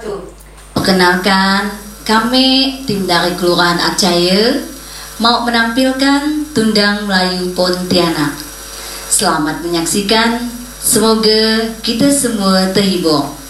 wabarakatuh. Perkenalkan, kami tim dari Kelurahan Acaya mau menampilkan Tundang Melayu Pontianak. Selamat menyaksikan, semoga kita semua terhibur.